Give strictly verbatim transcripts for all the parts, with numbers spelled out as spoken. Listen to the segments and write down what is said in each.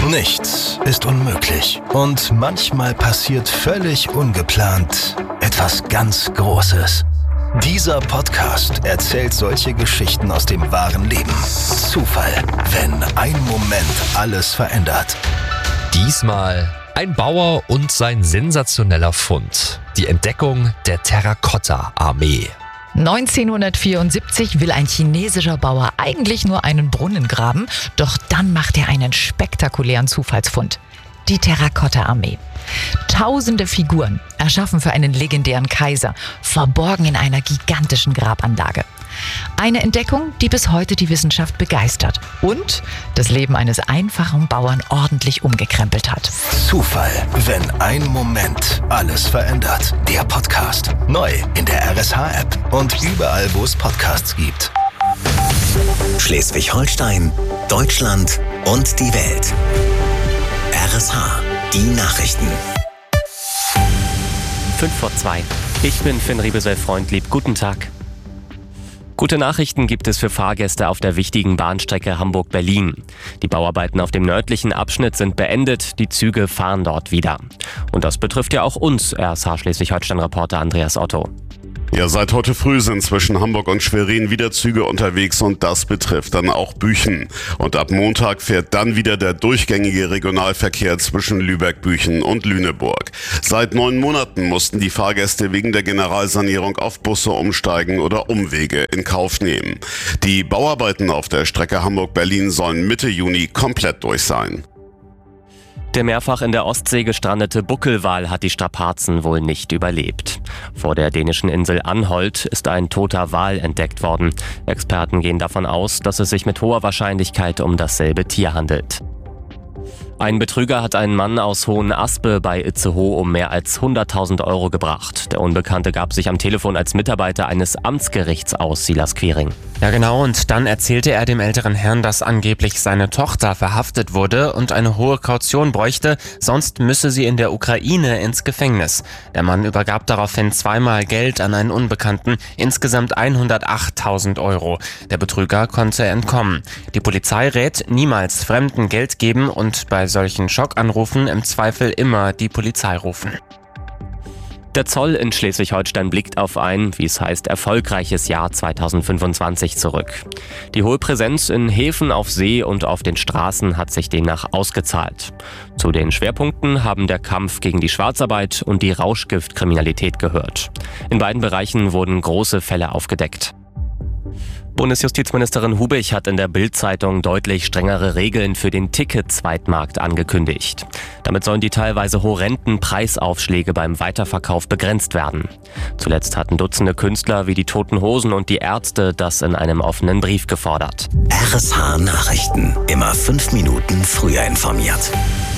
Nichts ist unmöglich. Und manchmal passiert völlig ungeplant etwas ganz Großes. Dieser Podcast erzählt solche Geschichten aus dem wahren Leben. Zufall, wenn ein Moment alles verändert. Diesmal ein Bauer und sein sensationeller Fund. Die Entdeckung der Terrakotta-Armee. neunzehnhundertvierundsiebzig will ein chinesischer Bauer eigentlich nur einen Brunnen graben, doch dann macht er einen spektakulären Zufallsfund. Die Terrakotta-Armee. Tausende Figuren, erschaffen für einen legendären Kaiser, verborgen in einer gigantischen Grabanlage. Eine Entdeckung, die bis heute die Wissenschaft begeistert und das Leben eines einfachen Bauern ordentlich umgekrempelt hat. Zufall, wenn ein Moment alles verändert. Der Podcast. Neu in der R S H-App und überall, wo es Podcasts gibt. Schleswig-Holstein, Deutschland und die Welt. R S H, die Nachrichten. Fünf vor zwei. Ich bin Finn Riebesell-Freundlieb. Guten Tag. Gute Nachrichten gibt es für Fahrgäste auf der wichtigen Bahnstrecke Hamburg-Berlin. Die Bauarbeiten auf dem nördlichen Abschnitt sind beendet, die Züge fahren dort wieder. Und das betrifft ja auch uns, R S H Schleswig-Holstein-Reporter Andreas Otto. Ja, seit heute früh sind zwischen Hamburg und Schwerin wieder Züge unterwegs und das betrifft dann auch Büchen. Und ab Montag fährt dann wieder der durchgängige Regionalverkehr zwischen Lübeck, Büchen und Lüneburg. Seit neun Monaten mussten die Fahrgäste wegen der Generalsanierung auf Busse umsteigen oder Umwege in Kauf nehmen. Die Bauarbeiten auf der Strecke Hamburg-Berlin sollen Mitte Juni komplett durch sein. Der mehrfach in der Ostsee gestrandete Buckelwal hat die Strapazen wohl nicht überlebt. Vor der dänischen Insel Anholt ist ein toter Wal entdeckt worden. Experten gehen davon aus, dass es sich mit hoher Wahrscheinlichkeit um dasselbe Tier handelt. Ein Betrüger hat einen Mann aus Hohenaspe bei Itzehoe um mehr als hunderttausend Euro gebracht. Der Unbekannte gab sich am Telefon als Mitarbeiter eines Amtsgerichts aus, Silas Quiring. Ja genau, und dann erzählte er dem älteren Herrn, dass angeblich seine Tochter verhaftet wurde und eine hohe Kaution bräuchte, sonst müsse sie in der Ukraine ins Gefängnis. Der Mann übergab daraufhin zweimal Geld an einen Unbekannten, insgesamt hundertachttausend Euro. Der Betrüger konnte entkommen. Die Polizei rät, niemals Fremden Geld geben und bei solchen Schockanrufen im Zweifel immer die Polizei rufen. Der Zoll in Schleswig-Holstein blickt auf ein, wie es heißt, erfolgreiches Jahr zweitausendfünfundzwanzig zurück. Die hohe Präsenz in Häfen, auf See und auf den Straßen hat sich demnach ausgezahlt. Zu den Schwerpunkten haben der Kampf gegen die Schwarzarbeit und die Rauschgiftkriminalität gehört. In beiden Bereichen wurden große Fälle aufgedeckt. Bundesjustizministerin Hubich hat in der Bild-Zeitung deutlich strengere Regeln für den Ticket-Zweitmarkt angekündigt. Damit sollen die teilweise horrenden Preisaufschläge beim Weiterverkauf begrenzt werden. Zuletzt hatten Dutzende Künstler wie die Toten Hosen und die Ärzte das in einem offenen Brief gefordert. R S H Nachrichten. Immer fünf Minuten früher informiert.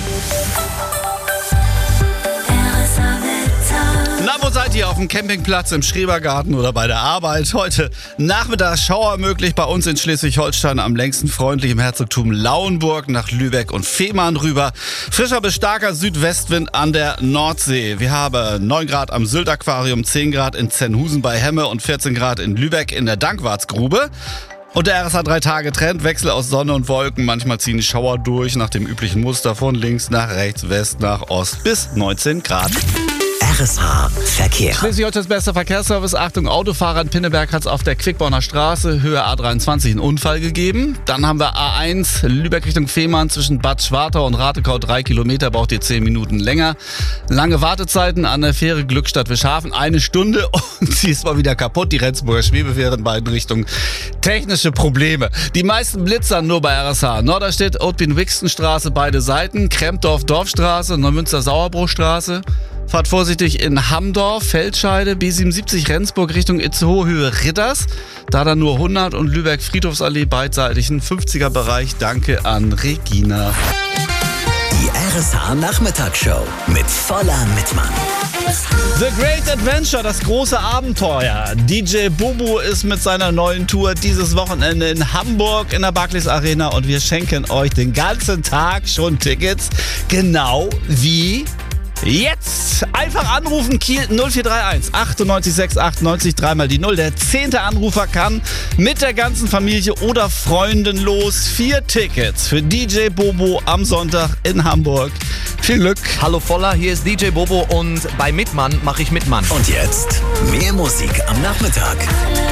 Na, wo seid ihr? Auf dem Campingplatz, im Schrebergarten oder bei der Arbeit? Heute Nachmittag Schauer möglich bei uns in Schleswig-Holstein, am längsten freundlich im Herzogtum Lauenburg nach Lübeck und Fehmarn rüber. Frischer bis starker Südwestwind an der Nordsee. Wir haben neun Grad am Sylt-Aquarium, zehn Grad in Zenhusen bei Hemme und vierzehn Grad in Lübeck in der Dankwartsgrube. Und der R S H drei Tage Trend, Wechsel aus Sonne und Wolken. Manchmal ziehen die Schauer durch nach dem üblichen Muster von links nach rechts, West nach Ost bis neunzehn Grad. R S H Verkehr. Schleswig-Holsteins bester Verkehrsservice. Achtung, Autofahrer in Pinneberg hat es auf der Quickborner Straße, Höhe A dreiundzwanzig, einen Unfall gegeben. Dann haben wir A eins, Lübeck Richtung Fehmarn, zwischen Bad Schwartau und Ratekau, drei Kilometer, braucht ihr zehn Minuten länger. Lange Wartezeiten an der Fähre Glückstadt-Wischhafen, eine Stunde und sie ist mal wieder kaputt. Die Rendsburger Schwebefähre in beiden Richtungen. Technische Probleme. Die meisten Blitzern nur bei R S H. Norderstedt, Oatbin-Wixten-Straße, beide Seiten. Krempdorf, Dorfstraße, Neumünster-Sauerbruchstraße. Fahrt vorsichtig in Hamdorf, Feldscheide, B siebenundsiebzig Rendsburg Richtung Itzehoe, Höhe Ritters. Da dann nur hundert und Lübeck Friedhofsallee beidseitig ein fünfziger Bereich. Danke an Regina. Die R S H Nachmittagsshow mit Voller Mittmann. The Great Adventure, das große Abenteuer. D J Bubu ist mit seiner neuen Tour dieses Wochenende in Hamburg in der Barclays Arena und wir schenken euch den ganzen Tag schon Tickets, genau wie Jetzt einfach anrufen, Kiel null vier drei eins achtundneunzig sechs achtundneunzig, dreimal die null. Der zehnte Anrufer kann mit der ganzen Familie oder Freunden los. Vier Tickets für D J Bobo am Sonntag in Hamburg. Viel Glück. Hallo Voller, hier ist D J Bobo und bei Mitmann mache ich Mitmann. Und jetzt mehr Musik am Nachmittag.